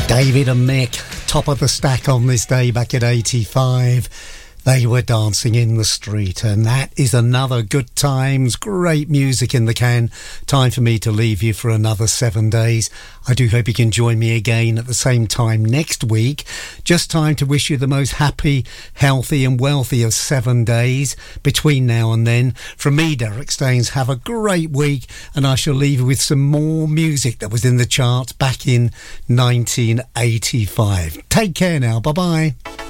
David and Mick, top of the stack on this day back in 85. They were dancing in the street, and that is another good times, great music in the can. Time for me to leave you for another 7 days. I do hope you can join me again at the same time next week. Just time to wish you the most happy, healthy and wealthy of 7 days between now and then. From me, Derek Staines, have a great week, and I shall leave you with some more music that was in the charts back in 1985. Take care now. Bye-bye.